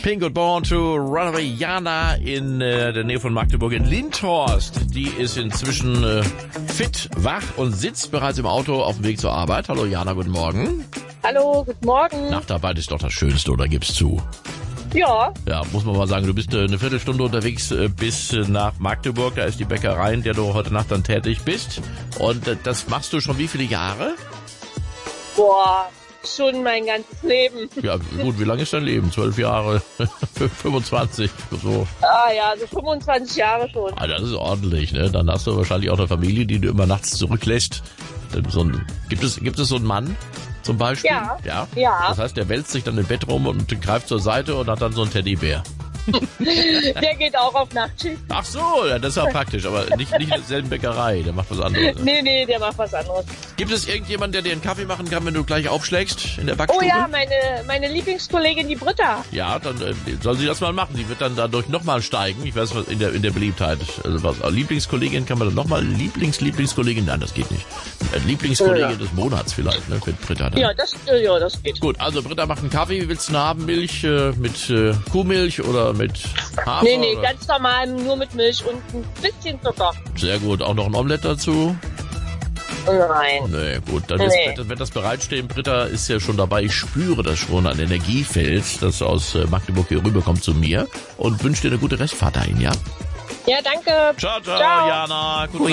Pink und Born to Runaway. Jana in der Nähe von Magdeburg in Lindhorst. Die ist inzwischen fit, wach und sitzt bereits im Auto auf dem Weg zur Arbeit. Hallo Jana, guten Morgen. Hallo, guten Morgen. Nachtarbeit ist doch das Schönste, oder gibst zu? Ja. Ja, muss man mal sagen, du bist eine Viertelstunde unterwegs bis nach Magdeburg. Da ist die Bäckerei, in der du heute Nacht dann tätig bist. Und das machst du schon wie viele Jahre? Boah, schon mein ganzes Leben. Ja, gut, wie lange ist dein Leben? 12 Jahre? 25? So. Ah ja, so 25 Jahre schon. Ah, das ist ordentlich, ne? Dann hast du wahrscheinlich auch eine Familie, die du immer nachts zurücklässt. Gibt es so einen Mann zum Beispiel? Ja. Das heißt, der wälzt sich dann im Bett rum und greift zur Seite und hat dann so einen Teddybär. Der geht auch auf Nachtschicht. Ach so, ja, das ist ja praktisch, aber nicht in derselben Bäckerei, der macht was anderes. Nee, der macht was anderes. Gibt es irgendjemanden, der dir einen Kaffee machen kann, wenn du gleich aufschlägst in der Backstube? Oh ja, meine Lieblingskollegin, die Britta. Ja, dann soll sie das mal machen. Sie wird dann dadurch nochmal steigen. Ich weiß was in der Beliebtheit. Also was, Lieblingskollegin kann man dann nochmal. Lieblingskollegin, nein, das geht nicht. Lieblingskollegin des Monats vielleicht, ne? Mit Britta dann. Ja, das geht. Gut, also Britta macht einen Kaffee. Wie willst du ihn haben? Milch mit Kuhmilch oder mit Hafer? Nee, oder? ganz normal, nur mit Milch und ein bisschen Zucker. Sehr gut. Auch noch ein Omelett dazu? Nein. Nee, gut. Dann wird das bereitstehen. Britta ist ja schon dabei. Ich spüre das schon, ein Energiefeld, das aus Magdeburg hier rüberkommt zu mir. Und wünsche dir eine gute Restfahrt dahin, ja? Ja, danke. Ciao, Ciao. Jana. Gute